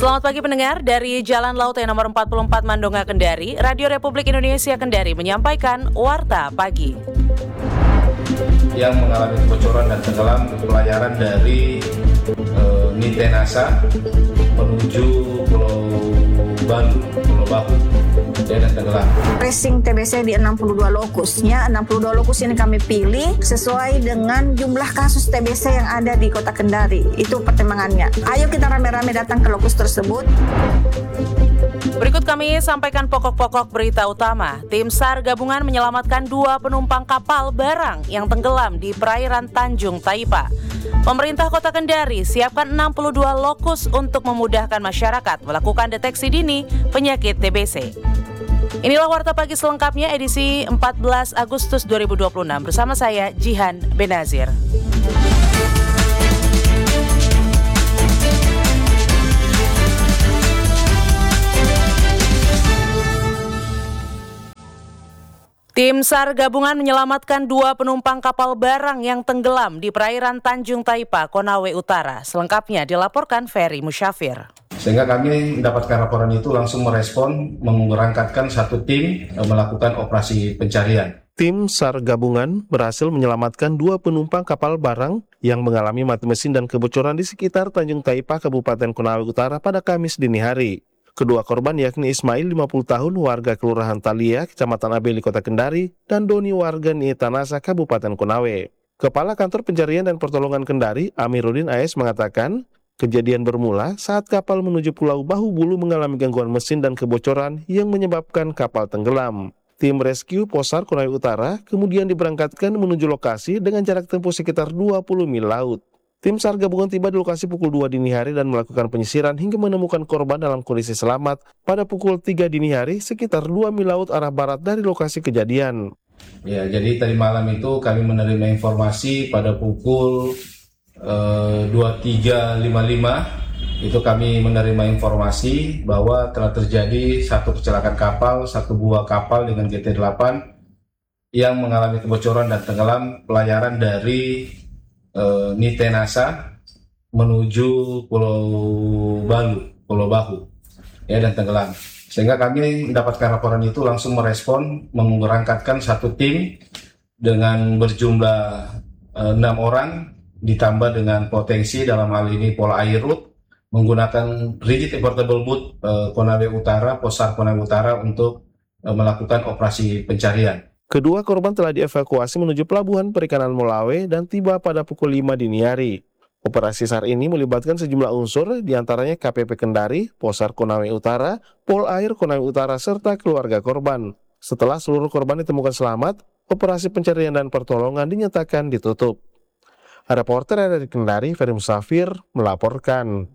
Selamat pagi pendengar, dari Jalan Laut yang nomor 44 Mandonga Kendari, Radio Republik Indonesia Kendari menyampaikan Warta Pagi. Yang mengalami kebocoran dan tenggelam pelayaran dari Nitenasa menuju Pulau Bahu dan tenggelam. Tracing TBC di 62 lokusnya, 62 lokus ini kami pilih sesuai dengan jumlah kasus TBC yang ada di Kota Kendari. Itu pertimbangannya. Ayo kita rame-rame datang ke lokus tersebut. Berikut kami sampaikan pokok-pokok berita utama. Tim SAR gabungan menyelamatkan 2 penumpang kapal barang yang tenggelam di perairan Tanjung Taipa. Pemerintah Kota Kendari siapkan 62 lokus untuk memudahkan masyarakat melakukan deteksi dini penyakit TBC. Inilah Warta Pagi selengkapnya edisi 14 Agustus 2026 bersama saya Jihan Benazir. Tim SAR gabungan menyelamatkan 2 penumpang kapal barang yang tenggelam di perairan Tanjung Taipa, Konawe Utara. Selengkapnya dilaporkan Ferry Musyafir. Sehingga kami mendapatkan laporan itu langsung merespon, memberangkatkan satu tim melakukan operasi pencarian. Tim SAR gabungan berhasil menyelamatkan 2 penumpang kapal barang yang mengalami mati mesin dan kebocoran di sekitar Tanjung Taipa, Kabupaten Konawe Utara pada Kamis dini hari. Kedua korban yakni Ismail 50 tahun warga Kelurahan Talia, Kecamatan Abeli, Kota Kendari, dan Doni warga Nitenasa, Kabupaten Konawe. Kepala Kantor Pencarian dan Pertolongan Kendari, Amiruddin AS mengatakan, kejadian bermula saat kapal menuju Pulau Bahu Bulu mengalami gangguan mesin dan kebocoran yang menyebabkan kapal tenggelam. Tim rescue Posar Konawe Utara kemudian diberangkatkan menuju lokasi dengan jarak tempuh sekitar 20 mil laut. Tim SAR gabungan tiba di lokasi pukul 2 dini hari dan melakukan penyisiran hingga menemukan korban dalam kondisi selamat pada pukul 3 dini hari sekitar 2 mil laut arah barat dari lokasi kejadian. Ya, jadi tadi malam itu kami menerima informasi pada pukul 23.55 itu kami menerima informasi bahwa telah terjadi satu kecelakaan kapal, satu buah kapal dengan GT8 yang mengalami kebocoran dan tenggelam pelayaran dari Nitenasa menuju Pulau Bahu dan tenggelam. Sehingga kami mendapatkan laporan itu langsung merespon, memberangkatkan satu tim dengan berjumlah 6 orang ditambah dengan potensi dalam hal ini pola air root menggunakan rigid portable boat Konawe Utara, Posar Konawe Utara untuk melakukan operasi pencarian. Kedua korban telah dievakuasi menuju Pelabuhan Perikanan Molawe dan tiba pada pukul 5 dini hari. Operasi SAR ini melibatkan sejumlah unsur, diantaranya KPP Kendari, Posar Konawe Utara, Pol Air Konawe Utara, serta keluarga korban. Setelah seluruh korban ditemukan selamat, operasi pencarian dan pertolongan dinyatakan ditutup. Reporter dari Kendari, Ferry Musafir, melaporkan.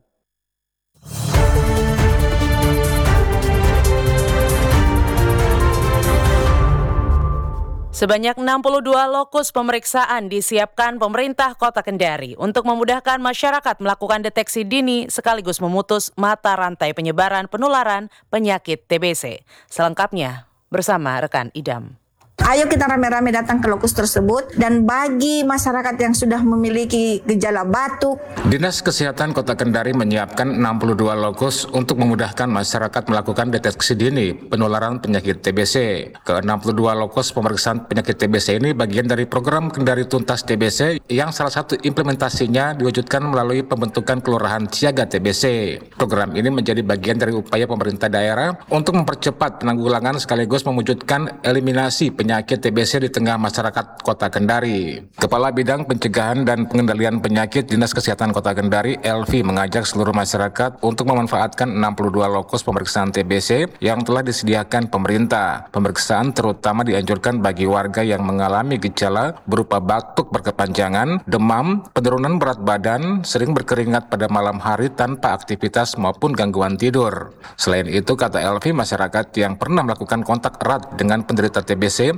Sebanyak 62 lokus pemeriksaan disiapkan pemerintah Kota Kendari untuk memudahkan masyarakat melakukan deteksi dini sekaligus memutus mata rantai penyebaran penularan penyakit TBC. Selengkapnya bersama rekan Idam. Ayo kita rame-rame datang ke lokus tersebut, dan bagi masyarakat yang sudah memiliki gejala batuk. Dinas Kesehatan Kota Kendari menyiapkan 62 lokus untuk memudahkan masyarakat melakukan deteksi dini penularan penyakit TBC. Ke-62 lokus pemeriksaan penyakit TBC ini bagian dari program Kendari Tuntas TBC yang salah satu implementasinya diwujudkan melalui pembentukan Kelurahan Siaga TBC. Program ini menjadi bagian dari upaya pemerintah daerah untuk mempercepat penanggulangan sekaligus mewujudkan eliminasi penyakit TBC di tengah masyarakat Kota Kendari. Kepala Bidang Pencegahan dan Pengendalian Penyakit Dinas Kesehatan Kota Kendari, Elvi, mengajak seluruh masyarakat untuk memanfaatkan 62 lokus pemeriksaan TBC yang telah disediakan pemerintah. Pemeriksaan terutama dianjurkan bagi warga yang mengalami gejala berupa batuk berkepanjangan, demam, penurunan berat badan, sering berkeringat pada malam hari tanpa aktivitas maupun gangguan tidur. Selain itu, kata Elvi, masyarakat yang pernah melakukan kontak erat dengan penderita TBC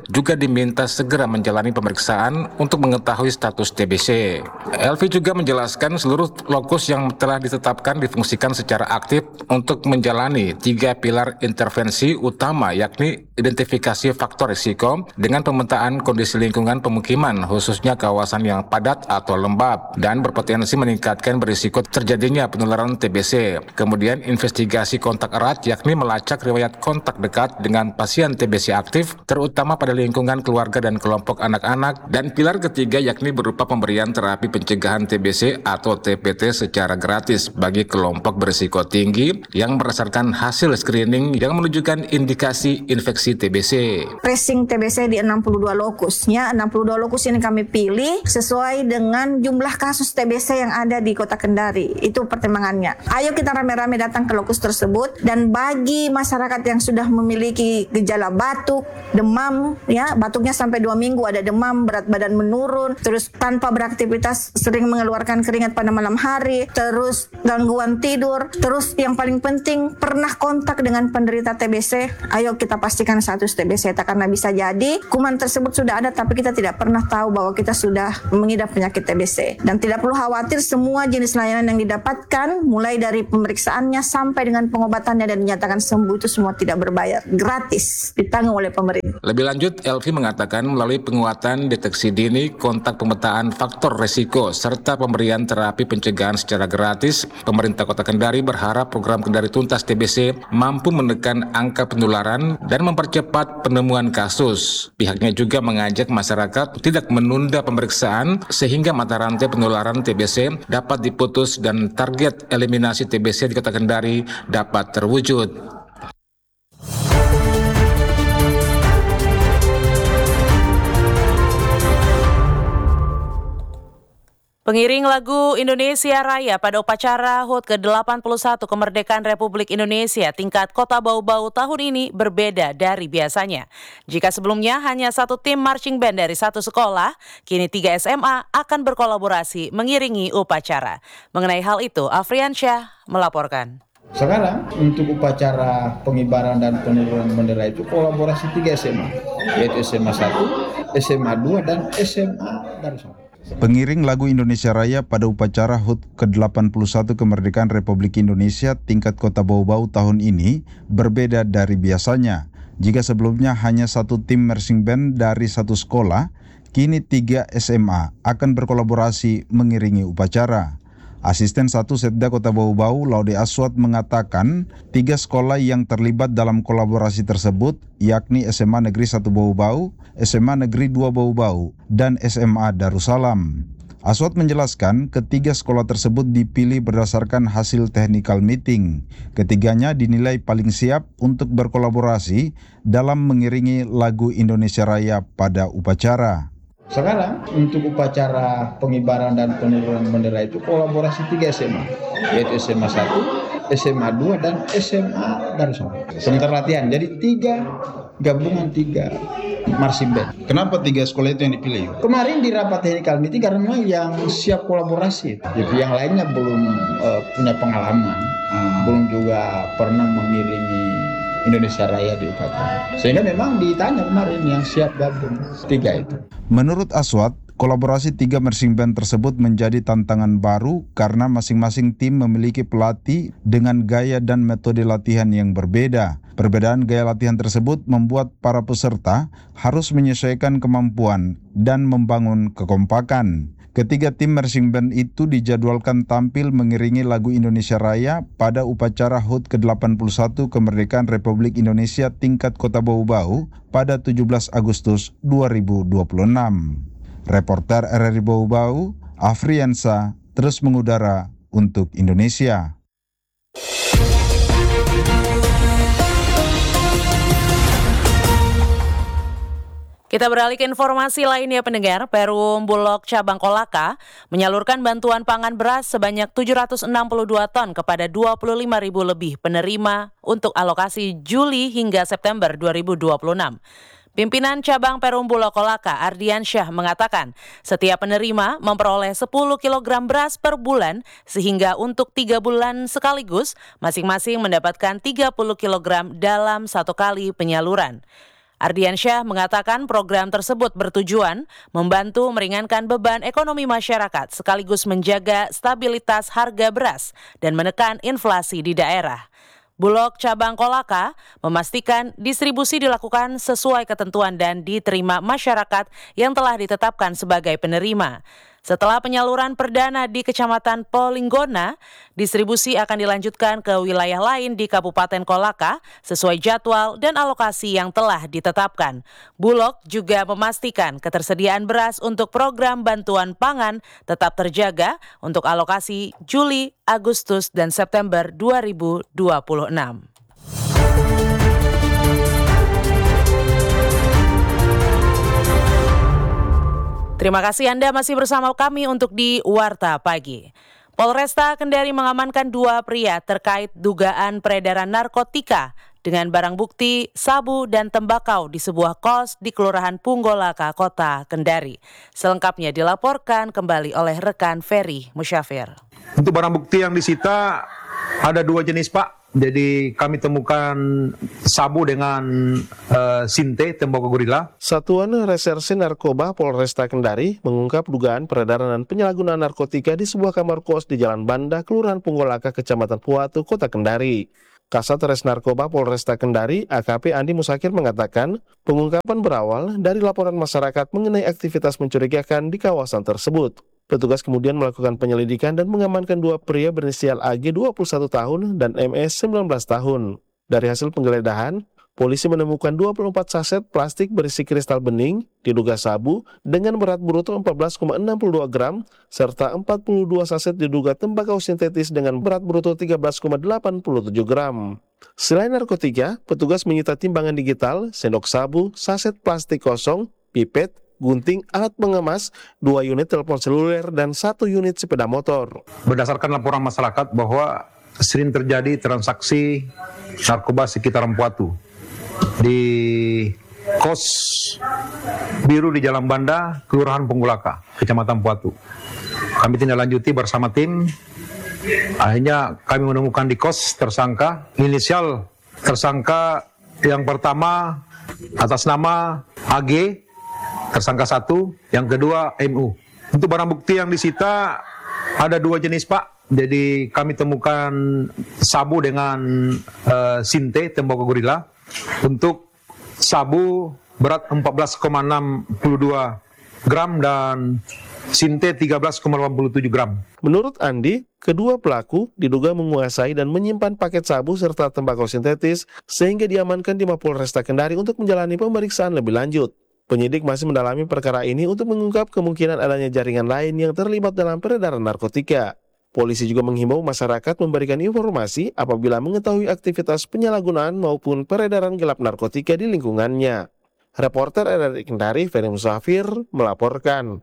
juga diminta segera menjalani pemeriksaan untuk mengetahui status TBC. Elvi juga menjelaskan seluruh lokus yang telah ditetapkan difungsikan secara aktif untuk menjalani 3 pilar intervensi utama, yakni identifikasi faktor risiko dengan pemetaan kondisi lingkungan pemukiman, khususnya kawasan yang padat atau lembab dan berpotensi meningkatkan berisiko terjadinya penularan TBC. Kemudian investigasi kontak erat, yakni melacak riwayat kontak dekat dengan pasien TBC aktif, terutama pada lingkungan keluarga dan kelompok anak-anak. Dan pilar ketiga yakni berupa pemberian terapi pencegahan TBC atau TPT secara gratis bagi kelompok berisiko tinggi yang berdasarkan hasil screening yang menunjukkan indikasi infeksi TBC. Tracing TBC di 62 lokusnya, 62 lokus ini kami pilih sesuai dengan jumlah kasus TBC yang ada di Kota Kendari. Itu pertimbangannya. Ayo kita rame-rame datang ke lokus tersebut, dan bagi masyarakat yang sudah memiliki gejala batuk, demam, ya, batuknya sampai 2 minggu, ada demam, berat badan menurun, terus tanpa beraktivitas, sering mengeluarkan keringat pada malam hari, terus gangguan tidur, terus yang paling penting pernah kontak dengan penderita TBC, ayo kita pastikan status TBC, karena bisa jadi kuman tersebut sudah ada tapi kita tidak pernah tahu bahwa kita sudah mengidap penyakit TBC. Dan tidak perlu khawatir, semua jenis layanan yang didapatkan mulai dari pemeriksaannya sampai dengan pengobatannya dan dinyatakan sembuh itu semua tidak berbayar, gratis, ditanggung oleh pemerintah. Lebih lanjut, Elvi mengatakan melalui penguatan deteksi dini, kontak pemetaan faktor risiko, serta pemberian terapi pencegahan secara gratis, pemerintah Kota Kendari berharap program Kendari Tuntas TBC mampu menekan angka penularan dan mempercepat penemuan kasus. Pihaknya juga mengajak masyarakat tidak menunda pemeriksaan sehingga mata rantai penularan TBC dapat diputus dan target eliminasi TBC di Kota Kendari dapat terwujud. Pengiring lagu Indonesia Raya pada upacara HUT ke-81 Kemerdekaan Republik Indonesia tingkat Kota Bau-Bau tahun ini berbeda dari biasanya. Jika sebelumnya hanya 1 tim marching band dari 1 sekolah, kini 3 SMA akan berkolaborasi mengiringi upacara. Mengenai hal itu, Afriansyah melaporkan. Sekarang untuk upacara pengibaran dan penurunan bendera itu kolaborasi 3 SMA, yaitu SMA 1, SMA 2, dan SMA Darussalam. Pengiring lagu Indonesia Raya pada upacara HUT ke-81 Kemerdekaan Republik Indonesia tingkat Kota Bau-Bau tahun ini berbeda dari biasanya. Jika sebelumnya hanya 1 tim marching band dari 1 sekolah, kini 3 SMA akan berkolaborasi mengiringi upacara. Asisten 1 Setda Kota Bau-Bau, Laude Aswad, mengatakan 3 sekolah yang terlibat dalam kolaborasi tersebut yakni SMA Negeri 1 Bau-Bau, SMA Negeri 2 Bau-Bau, dan SMA Darussalam. Aswad menjelaskan ketiga sekolah tersebut dipilih berdasarkan hasil technical meeting. Ketiganya dinilai paling siap untuk berkolaborasi dalam mengiringi lagu Indonesia Raya pada upacara. Sekarang untuk upacara pengibaran dan penurunan bendera itu kolaborasi 3 SMA, yaitu SMA 1, SMA 2, dan SMA Darussalam. Sementara latihan, jadi 3 gabungan 3 marching band. Kenapa 3 sekolah itu yang dipilih? Kemarin di rapat technical meeting karena yang siap kolaborasi, jadi yang lainnya belum punya pengalaman, belum juga pernah mengiringi Indonesia Raya di upacara. Sehingga memang ditanya kemarin yang siap gabung 3 itu. Menurut Aswad, kolaborasi 3 marching band tersebut menjadi tantangan baru karena masing-masing tim memiliki pelatih dengan gaya dan metode latihan yang berbeda. Perbedaan gaya latihan tersebut membuat para peserta harus menyesuaikan kemampuan dan membangun kekompakan. Ketiga tim marching band itu dijadwalkan tampil mengiringi lagu Indonesia Raya pada upacara HUT ke-81 Kemerdekaan Republik Indonesia tingkat Kota Bau-Bau pada 17 Agustus 2026. Reporter RRI Bau-Bau, Afriansa, terus mengudara untuk Indonesia. Kita beralih ke informasi lainnya pendengar. Perum Bulog Cabang Kolaka menyalurkan bantuan pangan beras sebanyak 762 ton kepada 25.000 lebih penerima untuk alokasi Juli hingga September 2026. Pimpinan Cabang Perum Bulog Kolaka, Ardiansyah, mengatakan setiap penerima memperoleh 10 kg beras per bulan sehingga untuk 3 bulan sekaligus masing-masing mendapatkan 30 kg dalam 1 kali penyaluran. Ardiansyah mengatakan program tersebut bertujuan membantu meringankan beban ekonomi masyarakat sekaligus menjaga stabilitas harga beras dan menekan inflasi di daerah. Bulog Cabang Kolaka memastikan distribusi dilakukan sesuai ketentuan dan diterima masyarakat yang telah ditetapkan sebagai penerima. Setelah penyaluran perdana di Kecamatan Polinggona, distribusi akan dilanjutkan ke wilayah lain di Kabupaten Kolaka sesuai jadwal dan alokasi yang telah ditetapkan. Bulog juga memastikan ketersediaan beras untuk program bantuan pangan tetap terjaga untuk alokasi Juli, Agustus, dan September 2026. Terima kasih Anda masih bersama kami untuk di Warta Pagi. Polresta Kendari mengamankan 2 pria terkait dugaan peredaran narkotika dengan barang bukti sabu dan tembakau di sebuah kos di Kelurahan Punggolaka, Kota Kendari. Selengkapnya dilaporkan kembali oleh rekan Ferry Musyafir. Untuk barang bukti yang disita ada 2 jenis, Pak. Jadi kami temukan sabu dengan sinte tembakau gorila. Satuan Reserse Narkoba Polresta Kendari mengungkap dugaan peredaran dan penyalahgunaan narkotika di sebuah kamar kos di Jalan Banda, Kelurahan Punggolaka, Kecamatan Puatu, Kota Kendari. Kasat Res Narkoba Polresta Kendari, AKP Andi Musakir mengatakan, pengungkapan berawal dari laporan masyarakat mengenai aktivitas mencurigakan di kawasan tersebut. Petugas kemudian melakukan penyelidikan dan mengamankan 2 pria berinisial AG 21 tahun dan MS 19 tahun. Dari hasil penggeledahan, polisi menemukan 24 saset plastik berisi kristal bening, diduga sabu, dengan berat bruto 14,62 gram, serta 42 saset diduga tembakau sintetis dengan berat bruto 13,87 gram. Selain narkotika, petugas menyita timbangan digital, sendok sabu, saset plastik kosong, pipet, gunting, alat pengemas, 2 unit telepon seluler, dan 1 unit sepeda motor. Berdasarkan laporan masyarakat bahwa sering terjadi transaksi narkoba sekitar Puatu di kos biru di Jalan Banda, Kelurahan Punggolaka, Kecamatan Puatu. Kami tindak lanjuti bersama tim. Akhirnya kami menemukan di kos tersangka, inisial tersangka yang pertama atas nama AG, tersangka 1, yang kedua MU. Untuk barang bukti yang disita ada 2 jenis, Pak. Jadi kami temukan sabu dengan sinte tembakau gorila. Untuk sabu berat 14,62 gram dan sinte 13,87 gram. Menurut Andi, kedua pelaku diduga menguasai dan menyimpan paket sabu serta tembakau sintetis sehingga diamankan di Mapolresta Kendari untuk menjalani pemeriksaan lebih lanjut. Penyidik masih mendalami perkara ini untuk mengungkap kemungkinan adanya jaringan lain yang terlibat dalam peredaran narkotika. Polisi juga menghimbau masyarakat memberikan informasi apabila mengetahui aktivitas penyalahgunaan maupun peredaran gelap narkotika di lingkungannya. Reporter RRI Kendari, Ferry Musafir, melaporkan.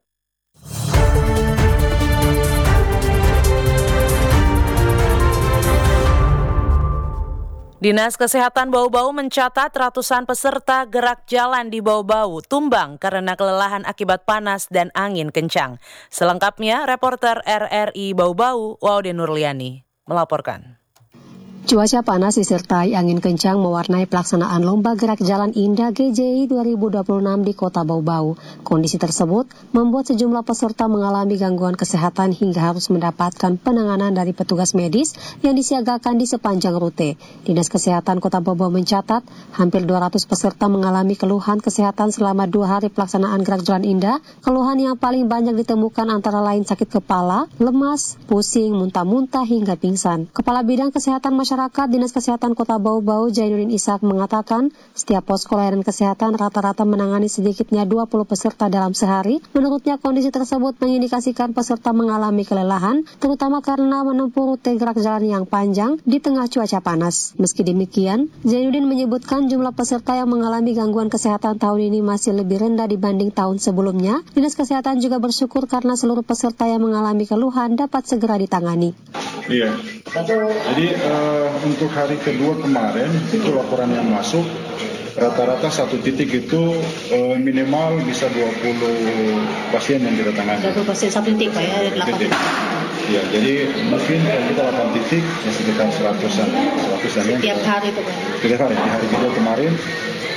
Dinas Kesehatan Bau-Bau mencatat ratusan peserta gerak jalan di Bau-Bau tumbang karena kelelahan akibat panas dan angin kencang. Selengkapnya, reporter RRI Bau-Bau, Waude Nurliani, melaporkan. Cuaca panas disertai angin kencang mewarnai pelaksanaan Lomba Gerak Jalan Indah GJI 2026 di Kota Bau-Bau. Kondisi tersebut membuat sejumlah peserta mengalami gangguan kesehatan hingga harus mendapatkan penanganan dari petugas medis yang disiagakan di sepanjang rute. Dinas Kesehatan Kota Bau-Bau mencatat hampir 200 peserta mengalami keluhan kesehatan selama 2 hari pelaksanaan Gerak Jalan Indah. Keluhan yang paling banyak ditemukan antara lain sakit kepala, lemas, pusing, muntah-muntah hingga pingsan. Kepala Bidang Kesehatan Masyarakat Dinas Kesehatan Kota Bau-Bau, Jainuddin Ishak mengatakan, setiap posko layanan kesehatan rata-rata menangani sedikitnya 20 peserta dalam sehari. Menurutnya, kondisi tersebut mengindikasikan peserta mengalami kelelahan, terutama karena menempuh rute gerak jalan yang panjang di tengah cuaca panas. Meski demikian, Jainuddin menyebutkan jumlah peserta yang mengalami gangguan kesehatan tahun ini masih lebih rendah dibanding tahun sebelumnya. Dinas Kesehatan juga bersyukur karena seluruh peserta yang mengalami keluhan dapat segera ditangani. Iya, jadi untuk hari kedua kemarin itu laporan yang masuk rata-rata satu titik itu minimal bisa 20 pasien yang kita tangani. 20 pasien satu titik Pak ya, 8 titik. Ya, jadi mungkin kalau kita 8 titik ya sekitar 100-an ya. Setiap hari itu Pak. Setiap hari, di hari kedua kemarin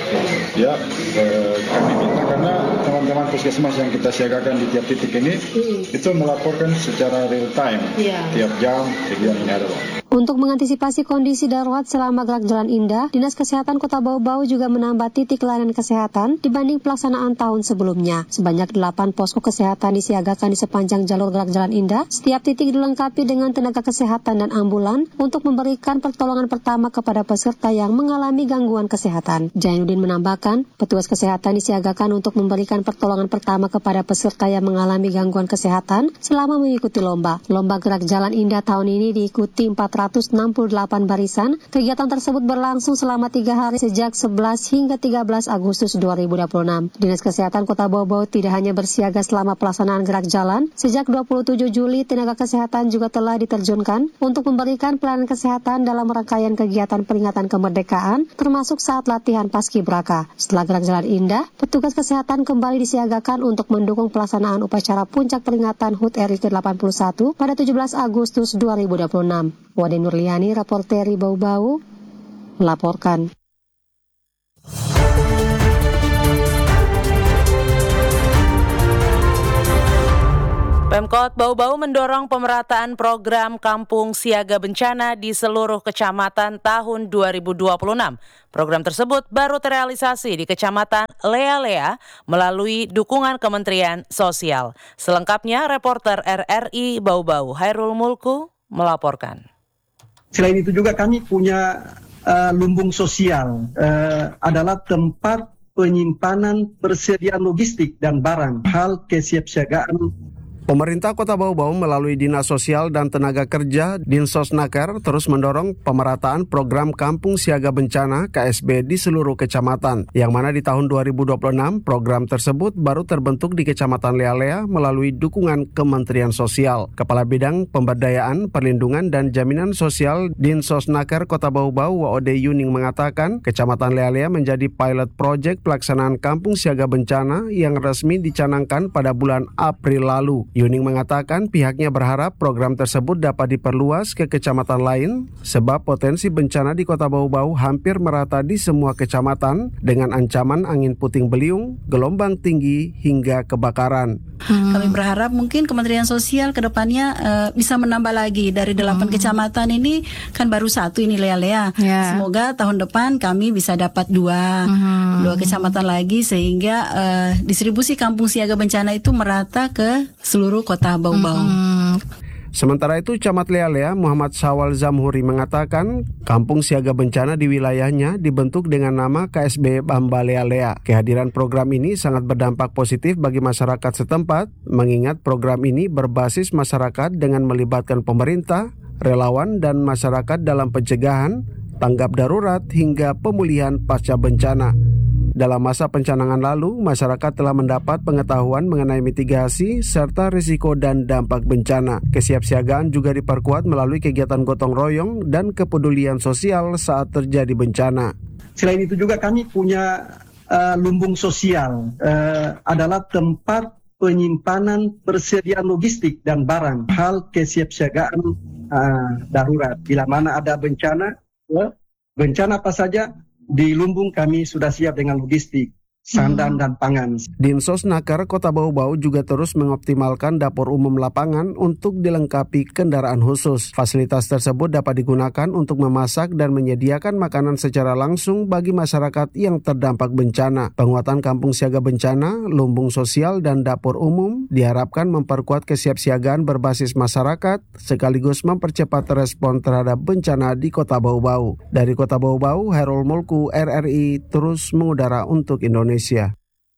Ya, kami minta karena teman-teman puskesmas yang kita siagakan di tiap titik ini itu melaporkan secara real time, tiap jam kegiatan yang ada. Untuk mengantisipasi kondisi darurat selama Gerak Jalan Indah, Dinas Kesehatan Kota Bau-Bau juga menambah titik layanan kesehatan dibanding pelaksanaan tahun sebelumnya. Sebanyak 8 posko kesehatan disiagakan di sepanjang jalur Gerak Jalan Indah. Setiap titik dilengkapi dengan tenaga kesehatan dan ambulan untuk memberikan pertolongan pertama kepada peserta yang mengalami gangguan kesehatan. Jainuddin menambahkan, petugas kesehatan disiagakan untuk memberikan pertolongan pertama kepada peserta yang mengalami gangguan kesehatan selama mengikuti lomba. Lomba Gerak Jalan Indah tahun ini diikuti 468 barisan. Kegiatan tersebut berlangsung selama 3 hari sejak 11 hingga 13 Agustus 2026. Dinas Kesehatan Kota Bau-Bau tidak hanya bersiaga selama pelaksanaan gerak jalan, sejak 27 Juli tenaga kesehatan juga telah diterjunkan untuk memberikan pelayanan kesehatan dalam rangkaian kegiatan peringatan kemerdekaan, termasuk saat latihan paskibraka. Setelah Gerak Jalan Indah, petugas kesehatan kembali disiagakan untuk mendukung pelaksanaan upacara puncak peringatan HUT RI ke-81 pada 17 Agustus 2026. Wade Nurliani, Reporteri Bau-Bau, melaporkan. Pemkot Bau-Bau mendorong pemerataan program Kampung Siaga Bencana di seluruh kecamatan tahun 2026. Program tersebut baru terrealisasi di Kecamatan Lea-Lea melalui dukungan Kementerian Sosial. Selengkapnya, reporter RRI Bau-Bau Hairul Mulku melaporkan. Selain itu juga kami punya lumbung sosial, adalah tempat penyimpanan persediaan logistik dan barang, hal kesiapsiagaan. Pemerintah Kota Bau-Bau melalui Dinas Sosial dan Tenaga Kerja Dinsosnaker terus mendorong pemerataan program Kampung Siaga Bencana KSB di seluruh kecamatan, yang mana di tahun 2026 program tersebut baru terbentuk di Kecamatan Lea-Lea melalui dukungan Kementerian Sosial. Kepala Bidang Pemberdayaan, Perlindungan dan Jaminan Sosial Dinsosnaker Kota Bau-Bau Waode Yuning mengatakan, Kecamatan Lea-Lea menjadi pilot project pelaksanaan Kampung Siaga Bencana yang resmi dicanangkan pada bulan April lalu. Yuning mengatakan pihaknya berharap program tersebut dapat diperluas ke kecamatan lain sebab potensi bencana di Kota Bau-Bau hampir merata di semua kecamatan dengan ancaman angin puting beliung, gelombang tinggi hingga kebakaran. Kami berharap mungkin Kementerian Sosial ke depannya bisa menambah lagi dari 8 kecamatan ini, kan baru 1 ini Lea-Lea. Semoga tahun depan kami bisa dapat 2 kecamatan lagi sehingga distribusi Kampung Siaga Bencana itu merata ke seluruh Kota Bau-Bau. Sementara itu, Camat Lea-Lea Muhammad Syawal Zamhuri mengatakan Kampung Siaga Bencana di wilayahnya dibentuk dengan nama KSB Bamba Lea-Lea. Kehadiran program ini sangat berdampak positif bagi masyarakat setempat, mengingat program ini berbasis masyarakat dengan melibatkan pemerintah, relawan, dan masyarakat dalam pencegahan, tanggap darurat, hingga pemulihan pasca bencana. Dalam masa pencanangan lalu, masyarakat telah mendapat pengetahuan mengenai mitigasi serta risiko dan dampak bencana. Kesiapsiagaan juga diperkuat melalui kegiatan gotong royong dan kepedulian sosial saat terjadi bencana. Selain itu juga kami punya lumbung sosial, adalah tempat penyimpanan persediaan logistik dan barang, hal kesiapsiagaan darurat. Bila mana ada bencana apa saja, di lumbung kami sudah siap dengan logistik, sandan dan pangan. Dinsosnaker Kota Bau-Bau juga terus mengoptimalkan dapur umum lapangan untuk dilengkapi kendaraan khusus. Fasilitas tersebut dapat digunakan untuk memasak dan menyediakan makanan secara langsung bagi masyarakat yang terdampak bencana. Penguatan Kampung Siaga Bencana, lumbung sosial, dan dapur umum diharapkan memperkuat kesiapsiagaan berbasis masyarakat sekaligus mempercepat respon terhadap bencana di Kota Bau-Bau. Dari Kota Bau-Bau, Hairul Mulku, RRI terus mengudara untuk Indonesia.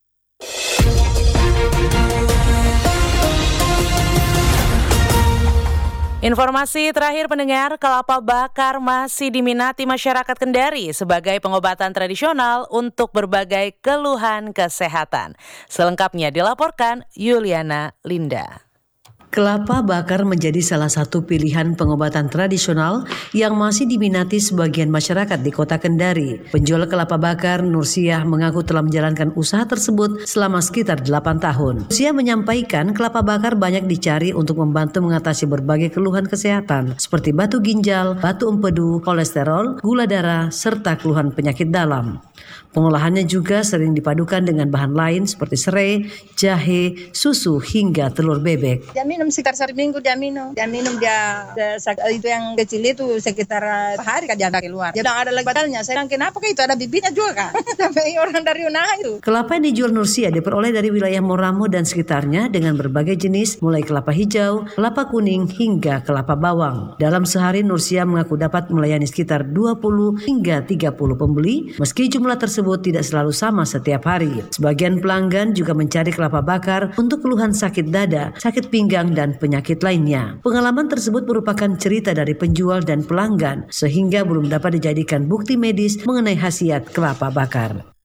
Informasi terakhir pendengar, kelapa bakar masih diminati masyarakat Kendari sebagai pengobatan tradisional untuk berbagai keluhan kesehatan. Selengkapnya dilaporkan Yuliana Linda. Kelapa bakar menjadi salah satu pilihan pengobatan tradisional yang masih diminati sebagian masyarakat di Kota Kendari. Penjual kelapa bakar, Nursiah, mengaku telah menjalankan usaha tersebut selama sekitar 8 tahun. Nursiah menyampaikan kelapa bakar banyak dicari untuk membantu mengatasi berbagai keluhan kesehatan seperti batu ginjal, batu empedu, kolesterol, gula darah, serta keluhan penyakit dalam. Pengolahannya juga sering dipadukan dengan bahan lain seperti serai, jahe, susu hingga telur bebek. Dia minum sekitar 1 minggu dia minum itu yang kecil itu sekitar hari dia keluar. Dia bilang ada lagi batalnya. Saya bilang kenapa itu ada bibitnya juga kan? Sampai orang dari Unaha itu. Kelapa yang dijual Nursia diperoleh dari wilayah Moramo dan sekitarnya dengan berbagai jenis mulai kelapa hijau, kelapa kuning hingga kelapa bawang. Dalam sehari Nursia mengaku dapat melayani sekitar 20 hingga 30 pembeli meski jumlah tersebut tidak selalu sama setiap hari. Sebagian pelanggan juga mencari kelapa bakar untuk keluhan sakit dada, sakit pinggang dan penyakit lainnya. Pengalaman tersebut merupakan cerita dari penjual dan pelanggan sehingga belum dapat dijadikan bukti medis mengenai khasiat kelapa bakar.